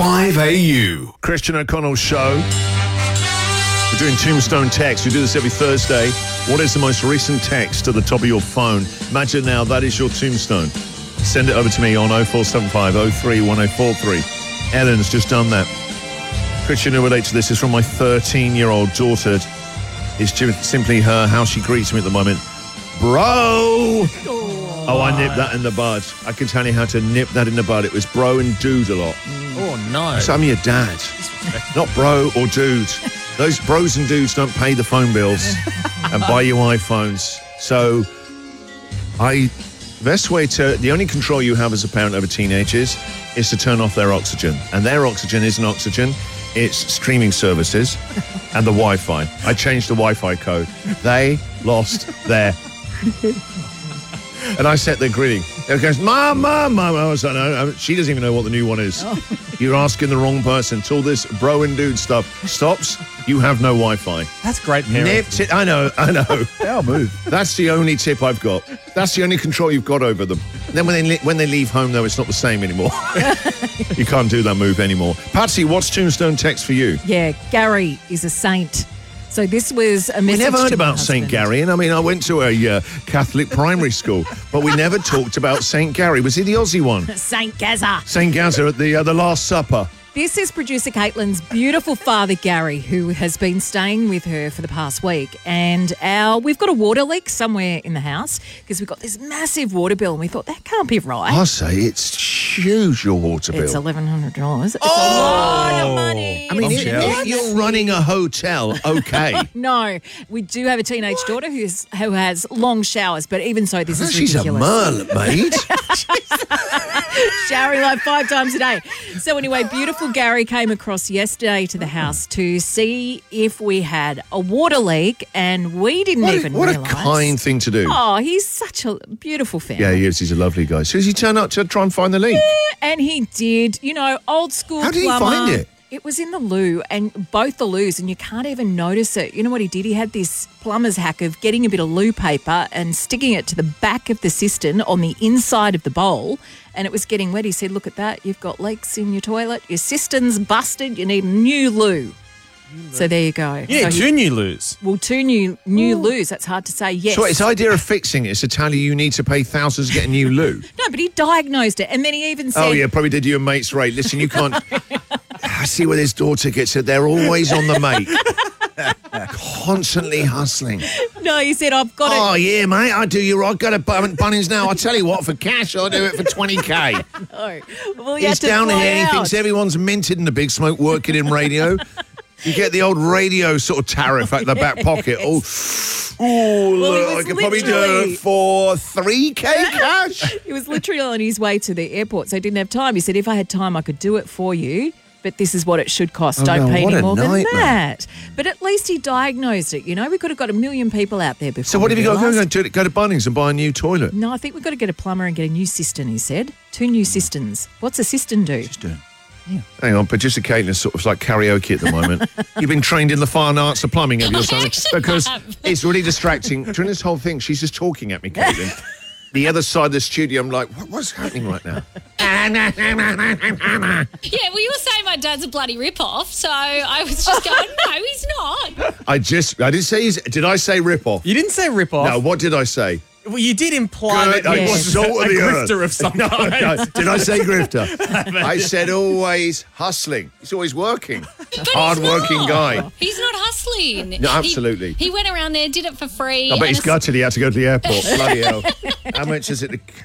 5AU. Christian O'Connell's show. We're doing Tombstone Text. We do this every Thursday. What is the most recent text to the top of your phone? Imagine now that is your tombstone. Send it over to me on 0475 03 1043. Ellen's just done that. Christian, who relates to this, is from my 13-year-old daughter. It's simply how she greets me at the moment. Bro! Oh, I nipped that in the bud. I can tell you how to nip that in the bud. It was bro and dude a lot. Oh, no. So I'm your dad. Not bro or dude. Those bros and dudes don't pay the phone bills and buy you iPhones. So the only control you have as a parent over teenagers is to turn off their oxygen. And their oxygen isn't oxygen. It's streaming services and the Wi-Fi. I changed the Wi-Fi code. They lost their... And I sat there grinning. It goes, Mum. I was like, no, she doesn't even know what the new one is. Oh. You're asking the wrong person. Until this bro and dude stuff stops, you have no Wi-Fi. That's great parenting. Nipped it. I know. They'll move. That's the only tip I've got. That's the only control you've got over them. And then when they leave home, though, it's not the same anymore. You can't do that move anymore. Patsy, what's Tombstone Text for you? Yeah, Gary is a saint. So this was a message. We never heard about St. St. Gary, and I mean, I went to a Catholic primary school, but we never talked about St. Gary. Was he the Aussie one? St. Gaza. St. Gaza at the Last Supper. This is producer Caitlin's beautiful father, Gary, who has been staying with her for the past week. And we've got a water leak somewhere in the house because we've got this massive water bill and we thought, that can't be right. I say it's huge, your water bill. It's $1,100. It's a lot of money. I mean, if you're running a hotel, okay. No, we do have a teenage daughter who has long showers, but even so, this is ridiculous. She's a merle, mate. Showering like 5 times a day. So anyway, beautiful Gary came across yesterday to the house to see if we had a water leak, and we didn't even realise. What a kind thing to do. Oh, he's such a beautiful family. Yeah, he is. He's a lovely guy. So does he turn up to try and find the leak? Yeah, and he did. You know, old school plumber. How did he find it? It was in the loo, and both the loos, and you can't even notice it. You know what he did? He had this plumber's hack of getting a bit of loo paper and sticking it to the back of the cistern on the inside of the bowl, and it was getting wet. He said, look at that, you've got leaks in your toilet, your cistern's busted, you need new loo. So there you go. Yeah, so 2 new loos. Well, 2 new loos, that's hard to say, yes. So his idea of fixing it is to tell you need to pay thousands to get a new loo? No, but he diagnosed it, and then he even said... Oh, yeah, probably did you a mate's rate. Listen, you can't... I see where his daughter gets it. They're always on the make. Constantly hustling. No, he said, I've got it. Oh, yeah, mate, I do you right. Got a Bunnings now. I tell you what, for cash, I'll do it for 20K. No. Well, he's down here. He thinks everyone's minted in the Big Smoke working in radio. You get the old radio sort of tariff at the back pocket. Oh, look, I could probably do it for 3K cash. He was literally on his way to the airport, so he didn't have time. He said, if I had time, I could do it for you, but this is what it should cost. Don't pay any more than that. But at least he diagnosed it, you know. We could have got 1 million people out there before. So what have you got? Go to Bunnings and buy a new toilet? No, I think we've got to get a plumber and get a new cistern, he said. 2 new cisterns. What's a cistern do? Yeah. Hang on, producer Caitlin's sort of like karaoke at the moment. You've been trained in the fine arts of plumbing, have you, or something? Because it's really distracting. During this whole thing, she's just talking at me, Caitlin. The other side of the studio, I'm like, what's happening right now? Yeah, well, you were saying my dad's a bloody rip-off, so I was just going, no, he's not. I didn't say did I say rip-off? You didn't say rip-off. No, what did I say? Well, you did imply that he was a grifter of some kind. No. Did I say grifter? I said always hustling. He's always working. Hard-working guy. He's not hustling. No, absolutely. He went around there, did it for free. I bet he's gutted he had to go to the airport. Bloody hell. How much is it?